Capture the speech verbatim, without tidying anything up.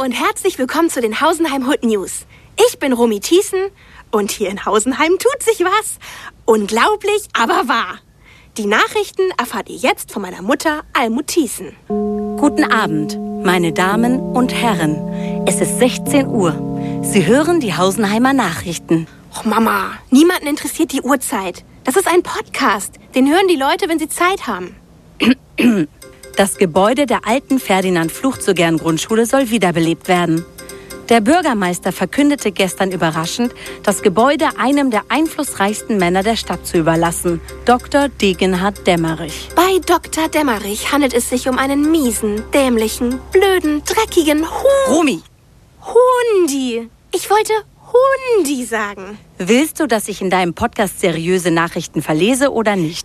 Hallo und herzlich willkommen zu den Hausenheim Hood News. Ich bin Romy Thiessen und hier in Hausenheim tut sich was. Unglaublich, aber wahr. Die Nachrichten erfahrt ihr jetzt von meiner Mutter Almut Thiessen. Guten Abend, meine Damen und Herren. Es ist sechzehn Uhr. Sie hören die Hausenheimer Nachrichten. Och Mama, niemanden interessiert die Uhrzeit. Das ist ein Podcast. Den hören die Leute, wenn sie Zeit haben. Das Gebäude der alten Ferdinand-Fluchzogern-Grundschule soll wiederbelebt werden. Der Bürgermeister verkündete gestern überraschend, das Gebäude einem der einflussreichsten Männer der Stadt zu überlassen, Doktor Degenhard Dämmerich. Bei Doktor Dämmerich handelt es sich um einen miesen, dämlichen, blöden, dreckigen Hu... Romy! Hundi! Ich wollte Hundi sagen. Willst du, dass ich in deinem Podcast seriöse Nachrichten verlese oder nicht?